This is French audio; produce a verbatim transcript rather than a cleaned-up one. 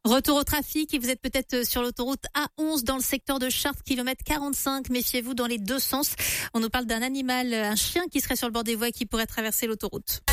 Retour au trafic et vous êtes peut-être sur l'autoroute A onze dans le secteur de Chartres, kilomètre quarante-cinq. Méfiez-vous dans les deux sens. On nous parle d'un animal, un chien qui serait sur le bord des voies et qui pourrait traverser l'autoroute.